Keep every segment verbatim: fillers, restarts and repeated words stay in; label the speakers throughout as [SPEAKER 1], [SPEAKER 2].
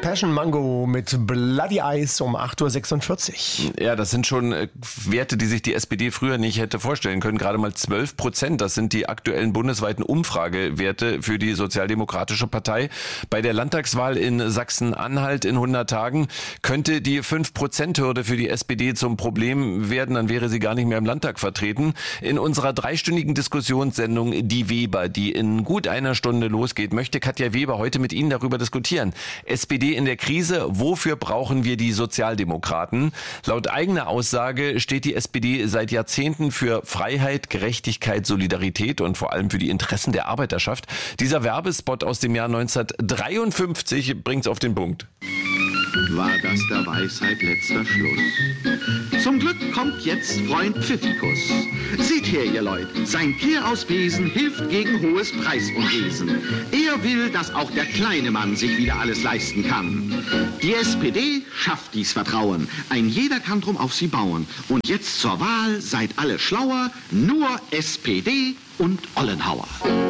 [SPEAKER 1] Passion Mango mit Bloody Eyes um acht Uhr sechsundvierzig.
[SPEAKER 2] Ja, das sind schon äh, Werte, die sich die S P D früher nicht hätte vorstellen können. Gerade mal zwölf Prozent, das sind die aktuellen bundesweiten Umfragewerte für die Sozialdemokratische Partei. Bei der Landtagswahl in Sachsen-Anhalt in hundert Tagen könnte die fünf Prozent Hürde für die S P D zum Problem werden, dann wäre sie gar nicht mehr im Landtag vertreten. In unserer dreistündigen Diskussionssendung Die Weber, die in gut einer Stunde losgeht, möchte Katja Weber heute mit Ihnen darüber diskutieren. S P D in der Krise, wofür brauchen wir die Sozialdemokraten? Laut eigener Aussage steht die S P D seit Jahrzehnten für Freiheit, Gerechtigkeit, Solidarität und vor allem für die Interessen der Arbeiterschaft. Dieser Werbespot aus dem Jahr neunzehnhundertdreiundfünfzig bringt's auf den Punkt.
[SPEAKER 3] War das der Weisheit letzter Schluss? Zum Glück kommt jetzt Freund Pfiffikus. Seht her, ihr Leut, sein Kehr aus Besen hilft gegen hohes Preisunwesen. Er will, dass auch der kleine Mann sich wieder alles leisten kann. Die S P D schafft dies Vertrauen. Ein jeder kann drum auf sie bauen. Und jetzt zur Wahl, seid alle schlauer, nur S P D und Ollenhauer.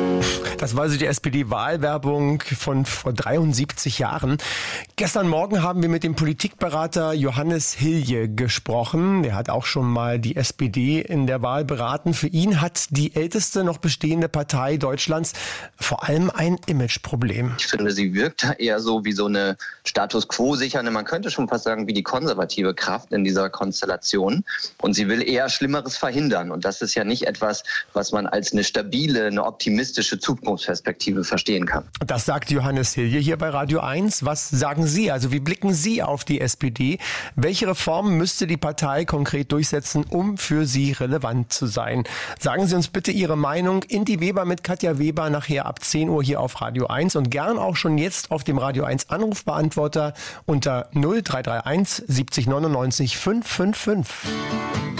[SPEAKER 1] Das war also die S P D-Wahlwerbung von vor dreiundsiebzig Jahren. Gestern Morgen haben wir mit dem Politikberater Johannes Hilje gesprochen. Der hat auch schon mal die S P D in der Wahl beraten. Für ihn hat die älteste noch bestehende Partei Deutschlands vor allem ein Imageproblem.
[SPEAKER 4] Ich finde, sie wirkt da eher so wie so eine Status-Quo-sichernde, man könnte schon fast sagen, wie die konservative Kraft in dieser Konstellation. Und sie will eher Schlimmeres verhindern. Und das ist ja nicht etwas, was man als eine stabile, eine optimistische Zukunftsperspektive verstehen kann.
[SPEAKER 1] Das sagt Johannes Hilje hier bei Radio eins. Was sagen Sie? Also wie blicken Sie auf die S P D? Welche Reformen müsste die Partei konkret durchsetzen, um für Sie relevant zu sein? Sagen Sie uns bitte Ihre Meinung in die Weber mit Katja Weber nachher ab zehn Uhr hier auf Radio eins und gern auch schon jetzt auf dem Radio eins Anrufbeantworter unter null drei drei eins siebzig neunundneunzig fünfhundertfünfundfünfzig.